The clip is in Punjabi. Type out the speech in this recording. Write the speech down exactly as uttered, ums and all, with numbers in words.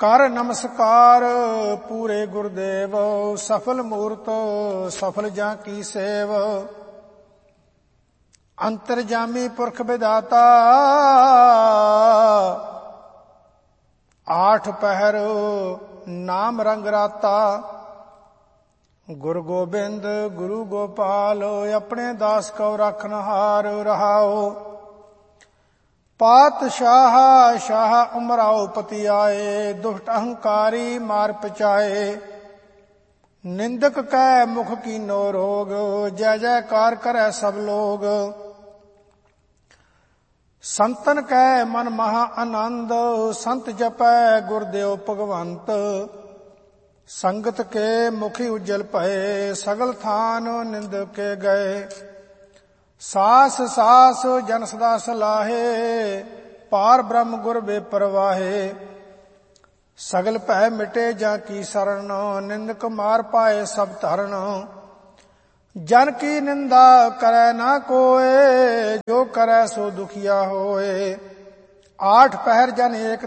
ਕਰ ਨਮਸਕਾਰ ਪੂਰੇ ਗੁਰਦੇਵ, ਸਫਲ ਮੂਰਤ ਸਫਲ ਜਾਂ ਕੀ ਸੇਵ। ਅੰਤਰਜਾਮੀ ਪੁਰਖ ਵਿਦਾਤਾ, ਆਠ ਪਹਿਰ ਨਾਮ ਰੰਗ ਰਾਤਾ। ਗੁਰੂ ਗੋਬਿੰਦ ਗੁਰੂ ਗੋਪਾਲ, ਆਪਣੇ ਦਾਸ ਕਉ ਰਖਨਹਾਰ ਰਹਾਓ। ਪਾਤਸ਼ਾਹ ਸ਼ਾਹ ਉਮਰਾਓ ਪਤੀ ਆਏ, ਦੁਸ਼ਟ ਅਹੰਕਾਰੀ ਮਾਰ ਪਚਾਏ। ਨਿੰਦਕ ਕੈ ਮੁਖ ਕੀਨੋ ਰੋਗ, ਜੈ ਜੈਕਾਰ ਕਰੈ ਸਭ ਲੋਗ। ਸੰਤਨ ਕੈ ਮਨ ਮਹਾ ਆਨੰਦ, ਸੰਤ ਜਪੈ ਗੁਰਦੇਵ ਭਗਵੰਤ। ਸੰਗਤ ਕੇ ਮੁਖੀ ਉਜਲ ਭਏ, ਸਗਲ ਥਾਨ ਨਿੰਦਕ ਕੇ ਗਏ। ਸਾਸ ਸਾਸ ਜਨ ਸਦਾ ਸਲਾਹੇ, ਪਾਰ ਬ੍ਰਹਮ ਗੁਰ ਬੇਪਰਵਾਹੇ। ਸਗਲ ਭੈ ਮਿਟੇ ਜਾਂ ਕੀ ਸਰਣ, ਨਿੰਦਕ ਮਾਰ ਪਾਏ ਸਭ ਧਰਨ। ਜਨ ਕੀ ਨਿੰਦਾ ਕਰੈ ਨਾ ਕੋਏ, ਜੋ ਕਰੈ ਸੋ ਦੁਖੀਆ ਹੋਏ। ਆਠ ਪਹਿਰ ਜਨ ਏਕ